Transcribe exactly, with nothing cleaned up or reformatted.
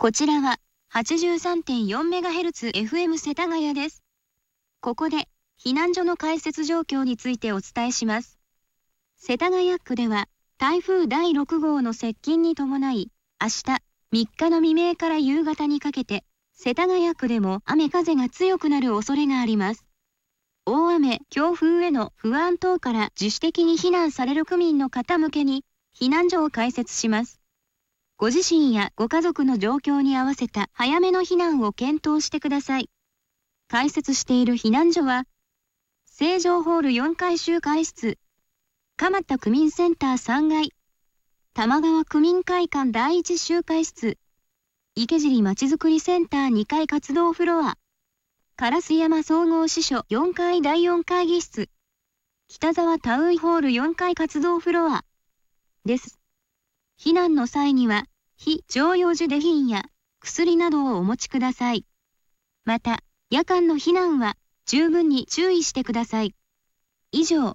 こちらは はちじゅうさんてんよんメガヘルツエフエム 世田谷です。ここで避難所の開設状況についてお伝えします。世田谷区では台風だいろくごうの接近に伴い、明日みっかの未明から夕方にかけて、世田谷区でも雨風が強くなる恐れがあります。大雨、強風への不安等から自主的に避難される区民の方向けに避難所を開設します。ご自身やご家族の状況に合わせた早めの避難を検討してください。開設している避難所は、成城ホールよんかい集会室、蒲田区民センターさんがい、玉川区民会館だいいち集会室、池尻まちづくりセンターにかい活動フロア、烏山総合支所よんかいだいよん会議室、北沢タウンホールよんかい活動フロアです。避難の際には、非常用受出品や薬などをお持ちください。また、夜間の避難は十分に注意してください。以上、